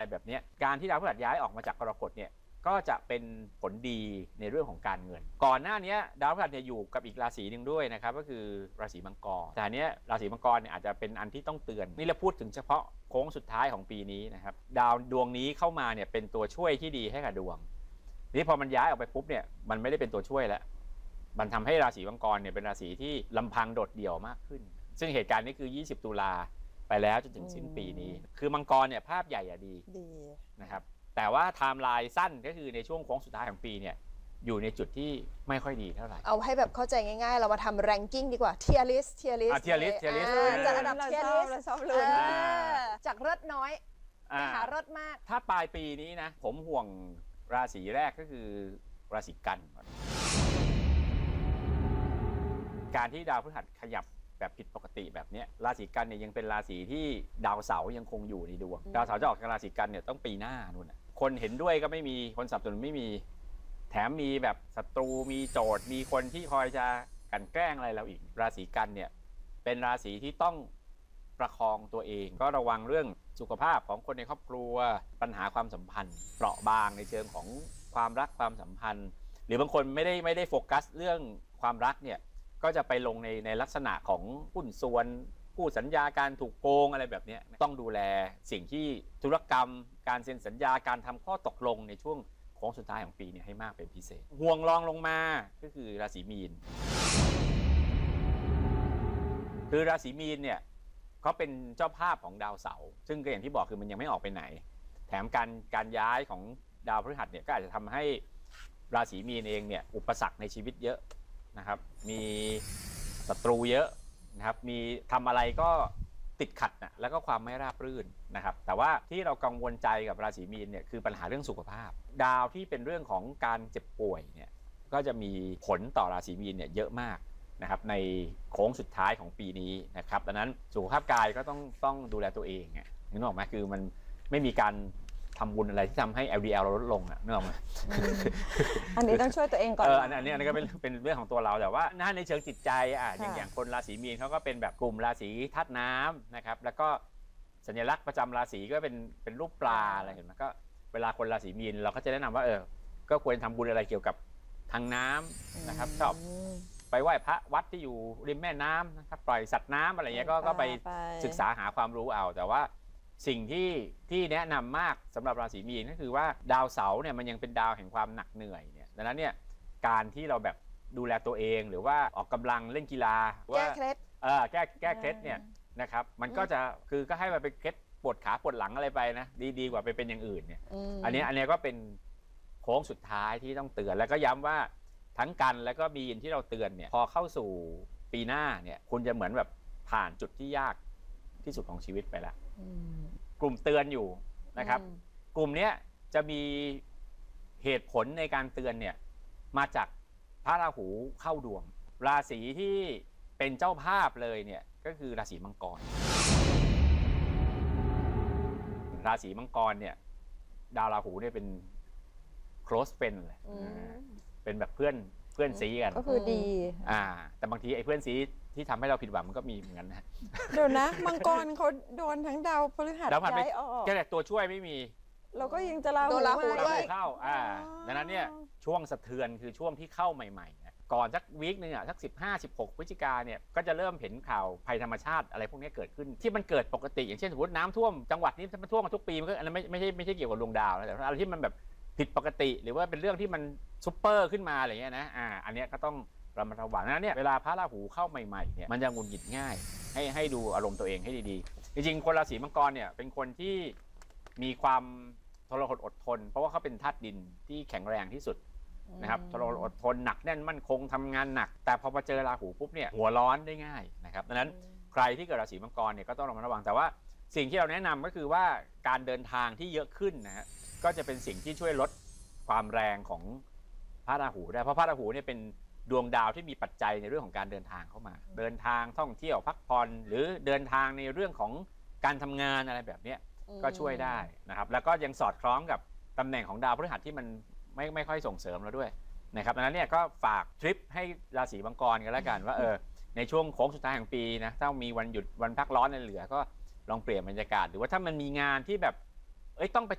แบบนี้การที่ดาวพฤหัสย้ายออกมาจากกรกฎเนี่ยก็จะเป็นผลดีในเรื่องของการเงินก่อนหน้านี้ดาวพฤหัสเนี่ยอยู่กับอีกราศีหนึ่งด้วยนะครับก็คือราศีมังกรแต่อันนี้ราศีมังกรเนี่ยอาจจะเป็นอันที่ต้องเตือนนี่เราพูดถึงเฉพาะโค้งสุดท้ายของปีนี้นะครับดาวดวงนี้เข้ามาเนี่ยเป็นตัวช่วยที่ดีให้กับดวงนี่พอมันย้ายออกไปปุ๊บเนี่ยมันไม่ได้เป็นตัวช่วยแล้วมันทำให้ราศีมังกรเนี่ยเป็นราศีที่ลำพังโดดเดี่ยวมากขึ้นซึ่งเหตุการณ์นี้คือ20ตุลาไปแล้วจนถึงสิ้นปีนี้คือมังกรเนี่ยภาพใหญ่ดีนะครับแต่ว่าไทม์ไลน์สั้นก็คือในช่วงโค้งสุดท้ายของปีเนี่ยอยู่ในจุดที่ไม่ค่อยดีเท่าไหร่เอาให้แบบเข้าใจง่ายๆเรามาทำแรงกิ้งดีกว่าเทียร์ลิสต์จัดอันดับเทียร์ลิสต์ชอบลุ้นจากเลิศน้อยไปหาเลิศมากถ้าปลายปีนี้นะผมห่วงราศีแรกก็คือราศีกันการที่ดาวพฤหัสขยับแบบผิดปกติแบบนี้ราศีกันเนี่ยยังเป็นราศีที่ดาวเสาร์ยังคงอยู่ในดวงดาวเสาร์จะออกจากราศีกันเนี่ยต้องปีหน้านู่นคนเห็นด้วยก็ไม่มีคนสนับสนุนไม่มีแถมมีแบบศัตรูมีโจทย์มีคนที่คอยจะกลั่นแกล้งอะไรเราอีกราศีกันเนี่ยเป็นราศีที่ต้องประคองตัวเองก็ระวังเรื่องสุขภาพของคนในครอบครัวปัญหาความสัมพันธ์เปราะบางในเชิงของความรักความสัมพันธ์หรือบางคนไม่ได้โฟกัสเรื่องความรักเนี่ยก็จะไปลงในลักษณะของหุ้นส่วนกู้สัญญาการถูกโกงอะไรแบบนี้ต้องดูแลสิ่งที่ธุรกรรมการเซ็นสัญญาการทำข้อตกลงในช่วงโค้งสุดท้ายของปีนี้ให้มากเป็นพิเศษห่วงรองลงมาก็คือราศีมีนคือราศีมีนเนี่ยเขาเป็นเจ้าภาพของดาวเสาร์ซึ่งก็อย่างที่บอกคือมันยังไม่ออกไปไหนแถมการย้ายของดาวพฤหัสเนี่ยก็อาจจะทำให้ราศีมีนเองเนี่ยอุปสรรคในชีวิตเยอะนะครับมีศัตรูเยอะนะครับมีทำอะไรก็ติดขัดนะแล้วก็ความไม่ราบรื่นนะครับแต่ว่าที่เรากังวลใจกับราศีมีนเนี่ยคือปัญหาเรื่องสุขภาพดาวที่เป็นเรื่องของการเจ็บป่วยเนี่ยก็จะมีผลต่อราศีมีนเนี่ยเยอะมากนะครับในโค้งสุดท้ายของปีนี้นะครับดังนั้นสุขภาพกายก็ต้องดูแลตัวเองนึกออกไหมคือมันไม่มีการทำบุญอะไรที่ทำให้ LDL เราลดลงนึกออกไหมอันนี้ต้องช่วยตัวเองก่อนอันนี้ก็เป็นเรื่องของตัวเราแต่ว่าในเชิงจิตใจอย่างคนราศีมีนเขาก็เป็นแบบกลุ่มราศีธาตุน้ำนะครับแล้วก็สัญลักษณ์ประจำราศีก็เป็นรูปปลาอะไรเห็นไหมก็เวลาคนราศีมีนเราก็จะแนะนำว่าก็ควรทำบุญอะไรเกี่ยวกับทางน้ำนะครับชอบไปไหว้พระวัดที่อยู่ริมแม่น้ำนะครับปล่อยสัตว์น้ำอะไรเงี้ยก็ไปศึกษาหาความรู้เอาแต่ว่าสิ่งที่แนะนำมากสำหรับราศีมีนก็คือว่าดาวเสาร์เนี่ยมันยังเป็นดาวแห่งความหนักเหนื่อยเนี่ยดังนั้นเนี่ยการที่เราแบบดูแลตัวเองหรือว่าออกกำลังเล่นกีฬาแก้เคล็ดแก้เคล็ดเนี่ยนะครับมันก็จะคือก็ให้มันเป็นเคล็ดปวดขาปวดหลังอะไรไปนะดีกว่าไปเป็นอย่างอื่นเนี่ยอันนี้ก็เป็นโค้งสุดท้ายที่ต้องเตือนแล้วก็ย้ำว่าทั้งกันแล้วก็มีนที่เราเตือนเนี่ยพอเข้าสู่ปีหน้าเนี่ยคุณจะเหมือนแบบผ่านจุดที่ยากที่สุดของชีวิตไปแล้วกลุ่มเตือนอยู่นะครับกลุ่มนี้จะมีเหตุผลในการเตือนเนี่ยมาจากพระราหูเข้าดวงราศีที่เป็นเจ้าภาพเลยเนี่ยก็คือราศีมังกรราศีมังกรเนี่ยดาวราหูเนี่ยเป็น close friend เลยเป็นแบบเพื่อนซีกันก็คือดีแต่บางทีไอ้เพื่อนซีที่ทำให้เราผิดหวังมันก็มีเหมือนกันนะเดี๋ยวนะมังกรเขาโดนทั้งดาวพฤหัสย้ายออกแค่แต่ตัวช่วยไม่มีเราก็ยังจะราหูด้วยเข้าดังนั้นเนี่ยช่วงสะเทือนคือช่วงที่เข้าใหม่ๆนะก่อนสักวีคนึงสัก15-16 พฤศจิกาเนี่ยก็จะเริ่มเห็นข่าวภัยธรรมชาติอะไรพวกนี้เกิดขึ้นที่มันเกิดปกติอย่างเช่นสมมติน้ำท่วมจังหวัดนี้มันท่วมมาทุกปีมันก็อันนั้นไม่ใช่เกี่ยวกับดวงดาวนะแต่อะไรที่มันแบบผิดปกติหรือว่าเป็นเรื่องที่มันซุปเปอร์ขึ้นมาอะไรเงี้ยนะอันนี้ก็ต้องระมัดระวังนั้นเนี่ยเวลาพระราหูเข้าใหม่ๆเนี่ยมันจะหงุดหงิดง่ายให้ดูอารมณ์ตัวเองให้ดีๆจริงๆคนราศีมังกรเนี่ยเป็นคนที่มีความทรหดอดทนเพราะว่าเขาเป็นธาตุดินที่แข็งแรงที่สุดนะครับทรหดอดทนหนักแน่นมั่นคงทำงานหนักแต่พอมาเจอราหูปุ๊บเนี่ยหัวร้อนได้ง่ายนะครับดังนั้นใครที่เกิดราศีมังกรเนี่ยก็ต้องระมัดระวังแต่ว่าสิ่งที่เราแนะนำก็คือว่าการเดินทางที่เยอะขึ้นนะฮะก็จะเป็นสิ่งที่ช่วยลดความแรงของพระราหูได้เพราะพระราหูเนี่ยเป็นดวงดาวที่มีปัจจัยในเรื่องของการเดินทางเข้ามาเดินทางท่องเที่ยวพักผ่อนหรือเดินทางในเรื่องของการทำงานอะไรแบบนี้ก็ช่วยได้นะครับแล้วก็ยังสอดคล้องกับตำแหน่งของดาวพฤหัสที่มันไม่ค่อยส่งเสริมเราด้วยนะครับดังนั้นเนี่ยก็ฝากทริปให้ราศีมังกรกันแล้วกันว่าในช่วงโค้งสุดท้ายของปีนะถ้ามีวันหยุดวันพักร้อนเหลือก็ลองเปลี่ยนบรรยากาศหรือว่าถ้ามันมีงานที่แบบต้องไป